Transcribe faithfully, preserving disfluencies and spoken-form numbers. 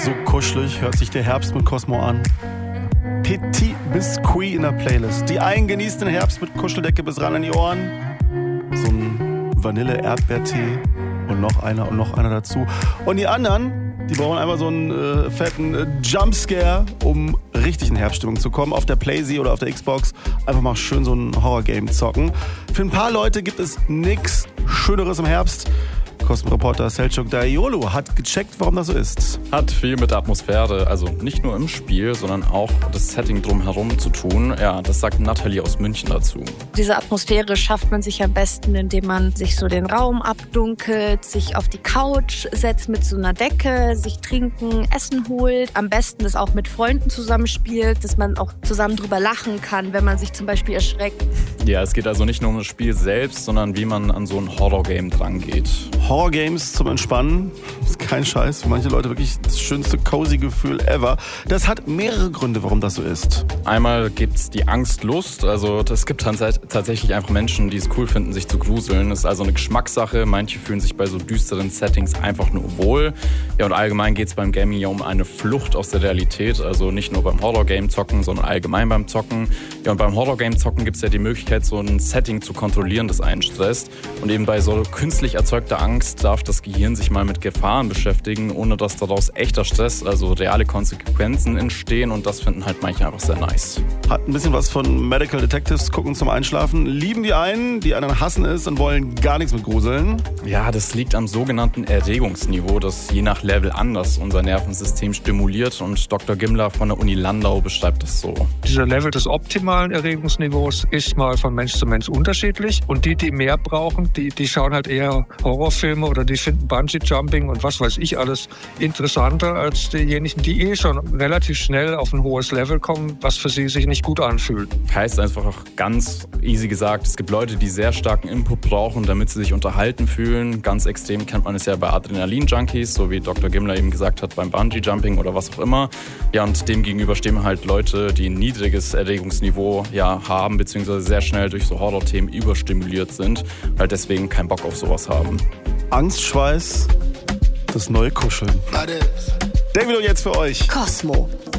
So kuschelig hört sich der Herbst mit Cosmo an. Petit Biscuit in der Playlist. Die einen genießen den Herbst mit Kuscheldecke bis ran an die Ohren. So ein Vanille-Erdbeertee und noch einer und noch einer dazu. Und die anderen, die brauchen einfach so einen äh, fetten äh, Jumpscare, um richtig in Herbststimmung zu kommen. Auf der PlayZ oder auf der Xbox einfach mal schön so ein Horror-Game zocken. Für ein paar Leute gibt es nichts Schöneres im Herbst. Cosmo-Reporter Selçuk Dayolu hat gecheckt, warum das so ist. Hat viel mit Atmosphäre, also nicht nur im Spiel, sondern auch das Setting drumherum zu tun. Ja, das sagt Nathalie aus München dazu. Diese Atmosphäre schafft man sich am besten, indem man sich so den Raum abdunkelt, sich auf die Couch setzt mit so einer Decke, sich trinken, Essen holt. Am besten das auch mit Freunden zusammenspielt, dass man auch zusammen drüber lachen kann, wenn man sich zum Beispiel erschreckt. Ja, es geht also nicht nur um das Spiel selbst, sondern wie man an so ein Horror-Game drangeht. Horror-Games zum Entspannen, ist kein Scheiß, für manche Leute wirklich das schönste cozy Gefühl ever. Das hat mehrere Gründe, warum das so ist. Einmal gibt's die Angstlust, also es gibt tatsächlich einfach Menschen, die es cool finden, sich zu gruseln. Das ist also eine Geschmackssache, manche fühlen sich bei so düsteren Settings einfach nur wohl. Ja, und allgemein geht's beim Gaming ja um eine Flucht aus der Realität, also nicht nur beim Horror-Game zocken, sondern allgemein beim Zocken. Ja, und beim Horror-Game zocken gibt's ja die Möglichkeit, so ein Setting zu kontrollieren, das einen stresst. Und eben bei so künstlich erzeugter Angst darf das Gehirn sich mal mit Gefahren beschäftigen, ohne dass daraus echter Stress, also reale Konsequenzen entstehen, und das finden halt manche einfach sehr nice. Hat ein bisschen was von Medical Detectives gucken zum Einschlafen. Lieben die einen, die anderen hassen es und wollen gar nichts mit Gruseln. Ja, das liegt am sogenannten Erregungsniveau, das je nach Level anders unser Nervensystem stimuliert, und Doktor Gimler von der Uni Landau beschreibt das so. Dieser Level des optimalen Erregungsniveaus ist mal von Mensch zu Mensch unterschiedlich, und die, die mehr brauchen, die, die schauen halt eher Horrorfilme oder die finden Bungee-Jumping und was weiß ich alles interessanter als diejenigen, die eh schon relativ schnell auf ein hohes Level kommen, was für sie sich nicht gut anfühlt. Heißt einfach auch ganz easy gesagt, es gibt Leute, die sehr starken Input brauchen, damit sie sich unterhalten fühlen. Ganz extrem kennt man es ja bei Adrenalin-Junkies, so wie Doktor Gimler eben gesagt hat, beim Bungee-Jumping oder was auch immer. Ja, und dem gegenüber stehen halt Leute, die ein niedriges Erregungsniveau ja, haben, beziehungsweise sehr schnell durch so Horror-Themen überstimuliert sind, halt deswegen keinen Bock auf sowas haben. Angstschweiß, das neue Kuscheln. David, und jetzt für euch Cosmo.